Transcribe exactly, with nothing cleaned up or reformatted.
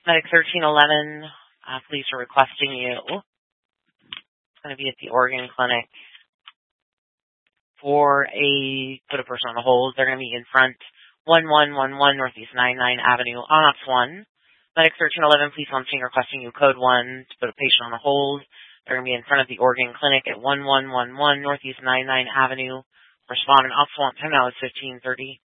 Medic thirteen eleven, uh, police are requesting you. It's going to be at the Oregon Clinic for a, put a person on hold. They're going to be in front, one one one one Northeast ninety-ninth Avenue, on ops one. Medic thirteen eleven, police on scene requesting you code one to put a patient on hold. They're going to be in front of the Oregon Clinic at one one one one Northeast ninety-ninth Avenue. Respondent ops one, time now is fifteen thirty.